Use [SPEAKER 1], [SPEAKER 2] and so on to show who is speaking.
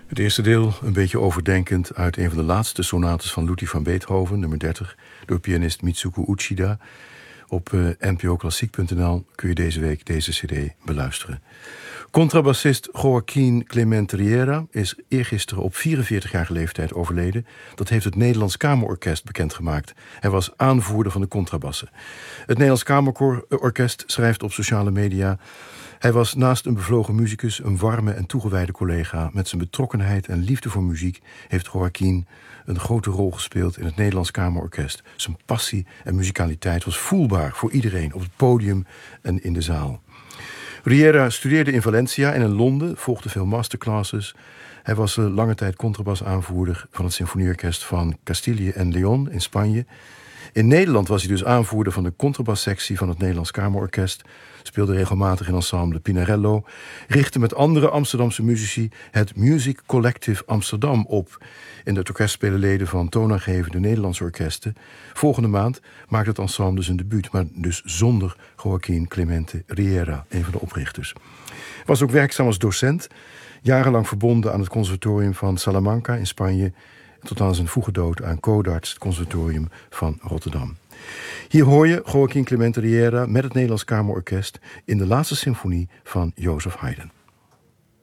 [SPEAKER 1] Het eerste deel, een beetje overdenkend, uit een van de laatste sonates van Ludwig van Beethoven, nummer 30, door pianist Mitsuko Uchida. Op npoklassiek.nl kun je deze week deze cd beluisteren. Contrabassist Joaquín Clement Riera is eergisteren op 44-jarige leeftijd overleden. Dat heeft het Nederlands Kamerorkest bekendgemaakt. Hij was aanvoerder van de contrabassen. Het Nederlands Kamerorkest schrijft op sociale media: hij was naast een bevlogen muzikus een warme en toegewijde collega. Met zijn betrokkenheid en liefde voor muziek heeft Joaquín een grote rol gespeeld in het Nederlands Kamerorkest. Zijn passie en muzikaliteit was voelbaar voor iedereen op het podium en in de zaal. Riera studeerde in Valencia en in Londen, volgde veel masterclasses. Hij was lange tijd contrabasaanvoerder van het symfonieorkest van Castilië en León in Spanje. In Nederland was hij dus aanvoerder van de contrabassectie van het Nederlands Kamerorkest. Speelde regelmatig in ensemble Pinarello. Richtte met andere Amsterdamse muzici het Music Collective Amsterdam op. In het orkest spelen leden van toonaangevende Nederlandse orkesten. Volgende maand maakt het ensemble zijn debuut, maar dus zonder Joaquín Clemente Riera, een van de oprichters. Was ook werkzaam als docent, jarenlang verbonden aan het conservatorium van Salamanca in Spanje, tot aan zijn vroege dood aan Codarts, het conservatorium van Rotterdam. Hier hoor je Joaquín Clemente Riera met het Nederlands Kamerorkest in de laatste symfonie van Joseph Haydn.